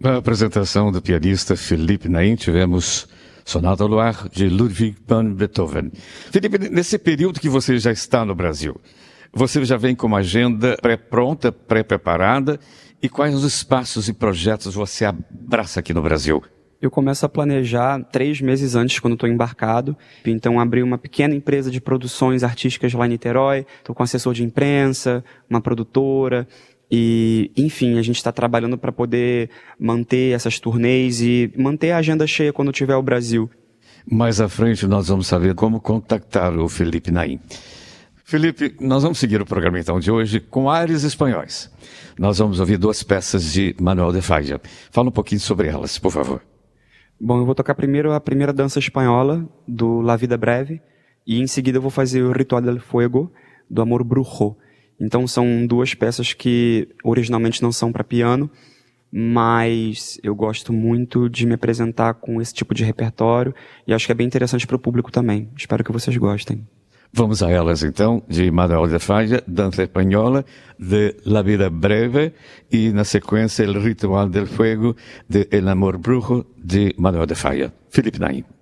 Na apresentação do pianista Felipe Naim, tivemos Sonata ao Luar, de Ludwig van Beethoven. Felipe, nesse período que você já está no Brasil, você já vem com uma agenda pré-pronta, pré-preparada, e quais os espaços e projetos você abraça aqui no Brasil? Eu começo a planejar 3 meses antes, quando estou embarcado. Então, abri uma pequena empresa de produções artísticas lá em Niterói. Estou com assessor de imprensa, uma produtora. E, enfim, a gente está trabalhando para poder manter essas turnês e manter a agenda cheia quando tiver o Brasil. Mais à frente nós vamos saber como contactar o Felipe Naim. Felipe, nós vamos seguir o programa então de hoje com ares espanhóis. Nós vamos ouvir 2 peças de Manuel de Falla. Fala um pouquinho sobre elas, por favor. Bom, eu vou tocar primeiro a primeira dança espanhola, do La Vida Breve, e em seguida eu vou fazer o Ritual del Fuego, do Amor Brujo. Então são 2 peças que originalmente não são para piano, mas eu gosto muito de me apresentar com esse tipo de repertório e acho que é bem interessante para o público também. Espero que vocês gostem. Vamos a elas então, de Manuel de Falla, dança espanhola, de La Vida Breve, e na sequência El Ritual del Fuego, de El Amor Brujo, de Manuel de Falla. Felipe Naim.